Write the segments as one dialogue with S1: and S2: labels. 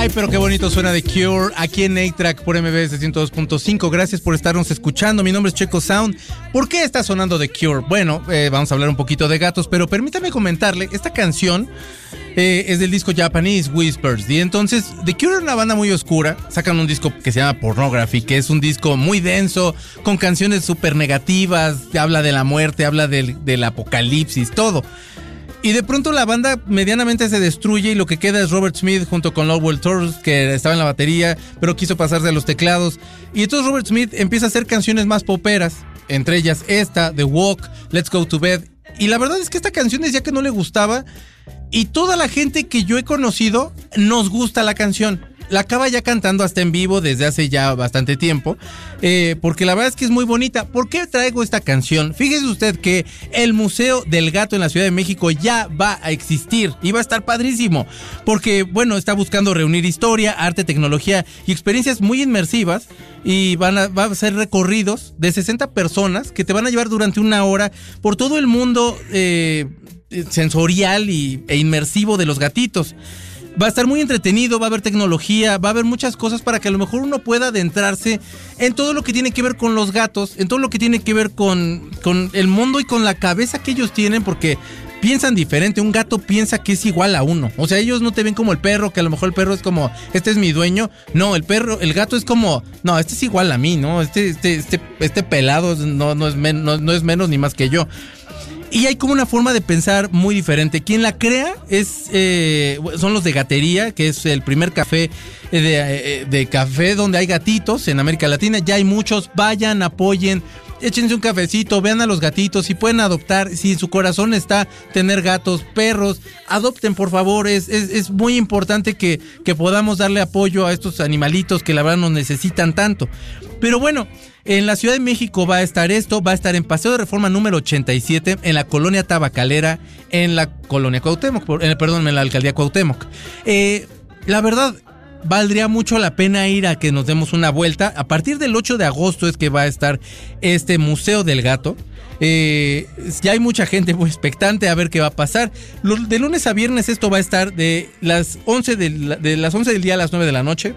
S1: Ay, pero qué bonito suena The Cure aquí en 8-Track por MBS 102.5. Gracias por estarnos escuchando. Mi nombre es Checo Sound. ¿Por qué está sonando The Cure? Bueno, vamos a hablar un poquito de gatos, pero permítame comentarle, esta canción es del disco Japanese Whispers. Y entonces, The Cure es una banda muy oscura. Sacan un disco que se llama Pornography, que es un disco muy denso, con canciones súper negativas. Habla de la muerte, habla del apocalipsis, todo. Y de pronto la banda medianamente se destruye y lo que queda es Robert Smith junto con Lowell Torres, que estaba en la batería, pero quiso pasarse a los teclados. Y entonces Robert Smith empieza a hacer canciones más poperas, entre ellas esta, The Walk, Let's Go to Bed. Y la verdad es que esta canción decía que no le gustaba y toda la gente que yo he conocido nos gusta la canción. La acaba ya cantando hasta en vivo desde hace ya bastante tiempo, porque la verdad es que es muy bonita. ¿Por qué traigo esta canción? Fíjese usted que el Museo del Gato en la Ciudad de México ya va a existir y va a estar padrísimo, porque bueno, está buscando reunir historia, arte, tecnología y experiencias muy inmersivas, y va a ser recorridos de 60 personas que te van a llevar durante una hora por todo el mundo sensorial e inmersivo de los gatitos. Va a estar muy entretenido, va a haber tecnología, va a haber muchas cosas para que a lo mejor uno pueda adentrarse en todo lo que tiene que ver con los gatos, en todo lo que tiene que ver con el mundo y con la cabeza que ellos tienen, porque piensan diferente. Un gato piensa que es igual a uno. O sea, ellos no te ven como el perro, que a lo mejor el perro es como, este es mi dueño. No, el gato es como, no, este es igual a mí, ¿no? Este pelado no es menos ni más que yo. Y hay como una forma de pensar muy diferente. Quien la crea son los de Gatería, que es el primer café de café donde hay gatitos en América Latina. Ya hay muchos, vayan, apoyen, échense un cafecito, vean a los gatitos, si pueden adoptar, si en su corazón está tener gatos, perros, adopten por favor. Es muy importante que podamos darle apoyo a estos animalitos que la verdad nos necesitan tanto. Pero bueno, en la Ciudad de México va a estar esto, va a estar en Paseo de Reforma número 87, en la colonia Tabacalera, en la colonia Cuauhtémoc, en la alcaldía Cuauhtémoc. La verdad, valdría mucho la pena ir a que nos demos una vuelta. A partir del 8 de agosto es que va a estar este Museo del Gato. Ya hay mucha gente muy expectante a ver qué va a pasar. De lunes a viernes esto va a estar de las 11 del día a las 9 de la noche.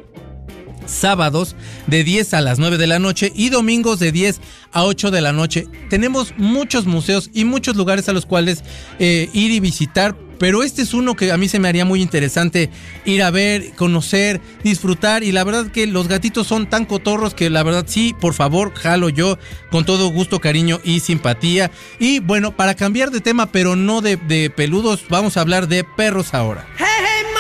S1: Sábados de 10 a las 9 de la noche y domingos de 10 a 8 de la noche. Tenemos muchos museos y muchos lugares a los cuales ir y visitar, pero este es uno que a mí se me haría muy interesante ir a ver, conocer, disfrutar, y la verdad que los gatitos son tan cotorros que la verdad sí, por favor, jalo yo con todo gusto, cariño y simpatía. Y bueno, para cambiar de tema, pero no de peludos, vamos a hablar de perros ahora.